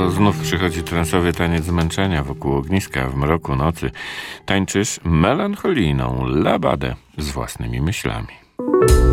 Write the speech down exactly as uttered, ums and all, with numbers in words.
to znów przychodzi transowy taniec zmęczenia wokół ogniska w mroku nocy. Tańczysz melancholijną labadę z własnymi myślami.